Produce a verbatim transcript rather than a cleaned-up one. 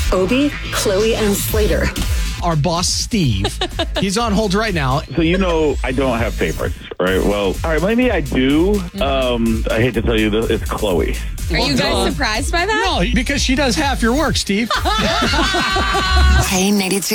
Obie, Chloe, and Slater. Our boss, Steve. He's on hold right now. So you know I don't have favorites, right? Well, all right, maybe I do. Um, I hate to tell you this, it's Chloe. Are you guys surprised by that? No, because she does half your work, Steve. K ninety-two.